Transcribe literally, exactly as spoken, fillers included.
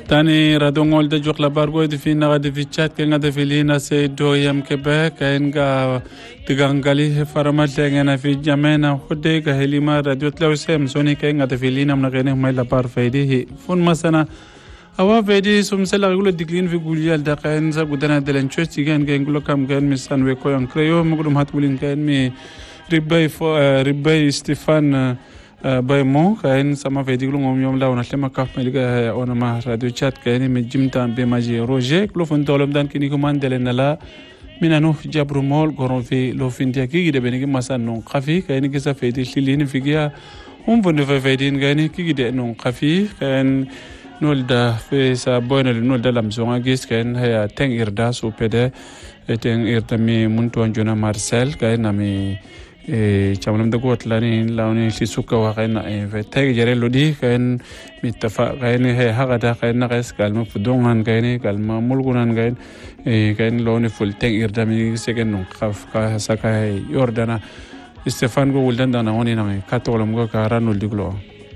تاني رادونغول دا جوخ لبارغو دي فينا غادي في تشات كان غادي في لينا سيدو يم كبه كاين غا تغانغالي فرمال تاغنا في جامينا خدي كهليما راديو تلو سيم سوني كاين غادي في لينا من غينه ماي لبار فايدي فون مثلا اوا فايدي سومسلا يقول ديكلين في غوليال دا كاين سا غدنا دلنچوتي كان كاين غلو كام كان ميسان وي كوين كريو مغلوم هاتولين كاين مي ريباي فو ريباي ستيفان بايمو كاين سما فيديو لهم يوم لا ونحلم كاف ملقى وانا مع راديو تشات كاين من جمتان بماجي روجي كلو فن دولم دان كيني كمان دلنا لا من انو في جبر مول غورون في لو فين ديكي دي بيني مثلا نون خفي كاين كيسا فيدي لين فيغيا هم فن فيدين كاين كي دي نون خفي كاين نولدا في سا بوين نولدا لامزونغا جيس كاين هي تين إردا سو بيدا تين إردا مي مونتوان جونا مارسيل كاين مي chamanam da got lani lawni si suka wa kaina e tag jere lodi kain mitafa kain he haga da kain na kais kalma fudongan kain kalma mulgunan kain e kain lawni full tag irda mi segen no khaf ka saka yordana Stefan go wuldan da na woni na ka tolam go ka ranul diglo